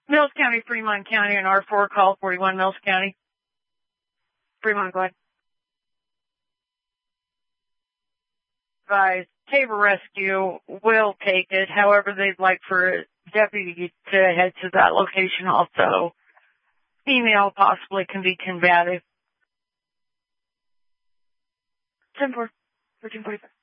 Mills County, Fremont County, and R4, call 41 Mills County. Fremont, go ahead. Advise, Tabor Rescue will take it. However, they'd like for a deputy to head to that location also. Female possibly can be combative. 10-4, 1345.